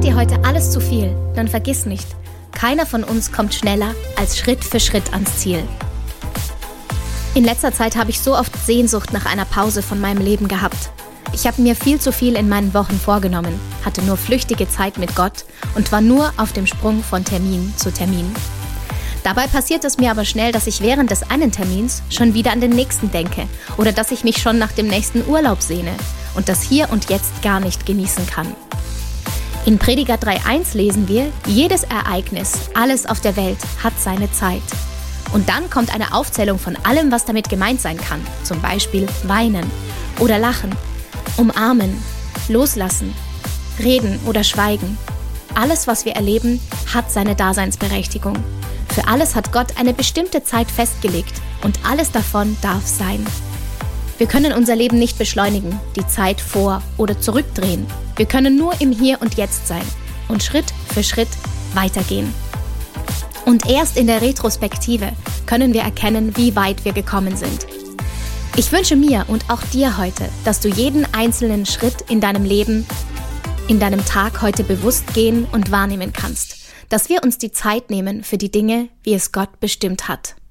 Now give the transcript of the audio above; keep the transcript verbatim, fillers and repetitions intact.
Scheint dir heute alles zu viel, dann vergiss nicht, keiner von uns kommt schneller als Schritt für Schritt ans Ziel. In letzter Zeit habe ich so oft Sehnsucht nach einer Pause von meinem Leben gehabt. Ich habe mir viel zu viel in meinen Wochen vorgenommen, hatte nur flüchtige Zeit mit Gott und war nur auf dem Sprung von Termin zu Termin. Dabei passiert es mir aber schnell, dass ich während des einen Termins schon wieder an den nächsten denke oder dass ich mich schon nach dem nächsten Urlaub sehne und das Hier und Jetzt gar nicht genießen kann. In Prediger drei eins lesen wir, jedes Ereignis, alles auf der Welt hat seine Zeit. Und dann kommt eine Aufzählung von allem, was damit gemeint sein kann. Zum Beispiel weinen oder lachen, umarmen, loslassen, reden oder schweigen. Alles, was wir erleben, hat seine Daseinsberechtigung. Für alles hat Gott eine bestimmte Zeit festgelegt und alles davon darf sein. Wir können unser Leben nicht beschleunigen, die Zeit vor- oder zurückdrehen. Wir können nur im Hier und Jetzt sein und Schritt für Schritt weitergehen. Und erst in der Retrospektive können wir erkennen, wie weit wir gekommen sind. Ich wünsche mir und auch dir heute, dass du jeden einzelnen Schritt in deinem Leben, in deinem Tag heute bewusst gehen und wahrnehmen kannst. Dass wir uns die Zeit nehmen für die Dinge, wie es Gott bestimmt hat.